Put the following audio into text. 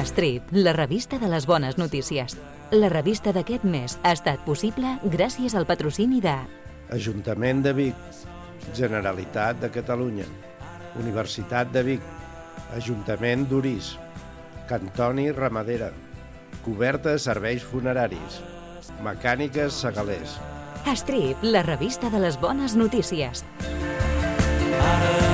Strip, la revista de les bones notícies. La revista d'aquest mes ha estat possible gràcies al patrocini de Ajuntament de Vic, Generalitat de Catalunya, Universitat de Vic, Ajuntament d'Orís, Cantoni Ramadera, Coberta de Serveis Funeraris, Mecàniques Segalers. Strip, la revista de les bones notícies. Ara